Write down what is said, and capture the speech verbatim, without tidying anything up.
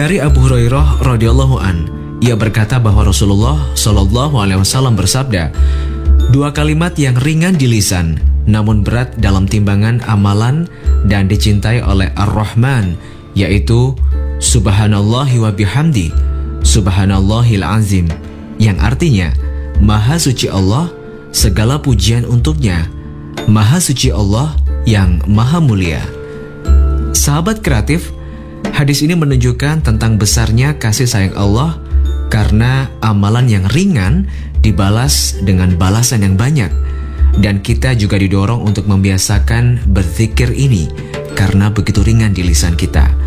Dari Abu Hurairah radhiyallahu an, ia berkata bahwa Rasulullah shallallahu alaihi wasallam bersabda, dua kalimat yang ringan di lisan, namun berat dalam timbangan amalan dan dicintai oleh Ar-Rahman, yaitu Subhanallahi wa bihamdi, Subhanallahil azim, yang artinya Maha suci Allah, segala pujian untuknya, Maha suci Allah yang maha mulia. Sahabat kreatif, hadis ini menunjukkan tentang besarnya kasih sayang Allah karena amalan yang ringan dibalas dengan balasan yang banyak. Dan kita juga didorong untuk membiasakan berzikir ini karena begitu ringan di lisan kita.